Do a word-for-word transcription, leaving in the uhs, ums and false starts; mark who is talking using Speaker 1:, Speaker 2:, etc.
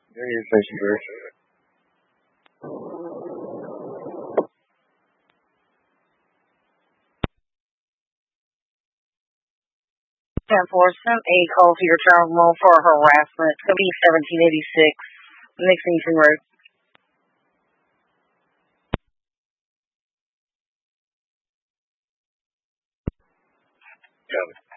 Speaker 1: There he is, Station Bird.
Speaker 2: Enforcement, a call to your terminal for harassment. It's going to be seventeen eighty-six, Nixon Road.
Speaker 1: Got it.